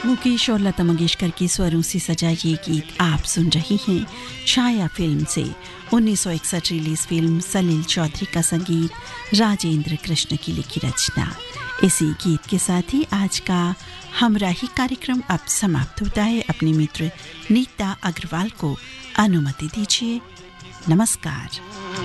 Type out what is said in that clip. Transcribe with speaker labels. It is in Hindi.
Speaker 1: मुकेश और लता मंगेशकर के स्वरों से सजा ये गीत आप सुन रही हैं छाया फिल्म से। 1961 रिलीज फिल्म, सलील चौधरी का संगीत, राजेंद्र कृष्ण की लिखी रचना। इसी गीत के साथ ही आज का हमराही कार्यक्रम अब समाप्त होता है। अपने मित्र नीता अग्रवाल को अनुमति दीजिए। नमस्कार।